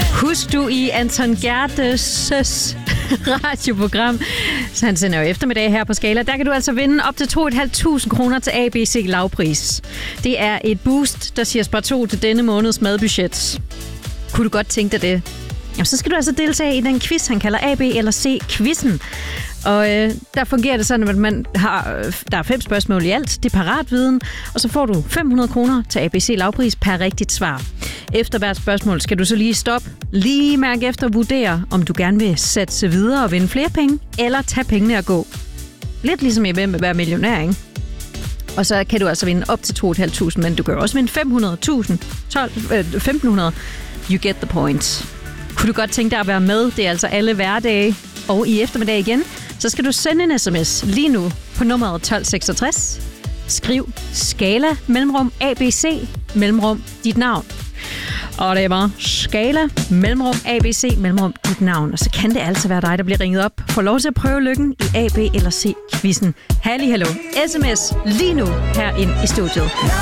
Husk du i Anton Gertes radioprogram, så han sender jo eftermiddag her på Skala. Der kan du altså vinde op til 2.500 kroner til ABC lavpris. Det er et boost, der siger spar 2 til denne måneds madbudget. Kunne du godt tænke dig det? Jamen, så skal du altså deltage i den quiz, han kalder A, B eller C-quizzen. Og der fungerer det sådan, at der er 5 spørgsmål i alt. Det er paratviden, og så får du 500 kroner til ABC lavpris per rigtigt svar. Efter hvert spørgsmål skal du så lige stoppe, lige mærke efter og vurdere, om du gerne vil satse videre og vinde flere penge, eller tage pengene og gå. Lidt ligesom i Hvem vil være millionær, ikke? Og så kan du altså vinde op til 2.500, men du kan også vinde 1.500. You get the point. Kunne du godt tænke dig at være med? Det er altså alle hverdage og i eftermiddag igen. Så skal du sende en sms lige nu på nummeret 1266. Skriv Skala mellemrum ABC mellemrum dit navn. Og det er bare Skala mellemrum ABC mellemrum dit navn. Og så kan det altså være dig, der bliver ringet op. Få lov til at prøve lykken i A, B eller C-quizzen. Hallo. SMS lige nu her ind i studiet.